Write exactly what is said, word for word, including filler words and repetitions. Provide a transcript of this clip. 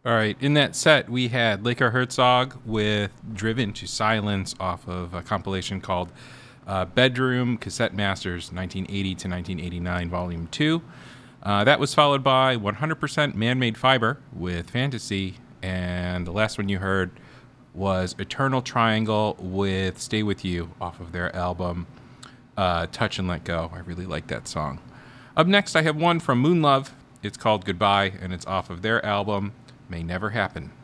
All right, in that set, we had Laker Herzog with Driven to Silence off of a compilation called uh, Bedroom Cassette Masters nineteen eighty to nineteen eighty-nine, Volume two. Uh, that was followed by one hundred percent Man-Made Fiber with Fantasy, and the last one you heard was Eternal Triangle with Stay With You off of their album uh, Touch and Let Go. I really like that song. Up next, I have one from Moonlove. It's called Goodbye, and it's off of their album May Never Happen.